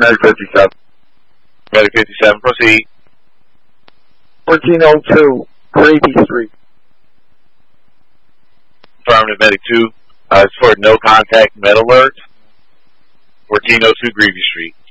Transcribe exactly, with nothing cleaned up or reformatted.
Medic fifty-seven. Medic fifty-seven, proceed. fourteen oh two, Gravy Street. Affirmative, Medic two. Uh, it's for no contact med alert. fourteen oh two Gravy Street.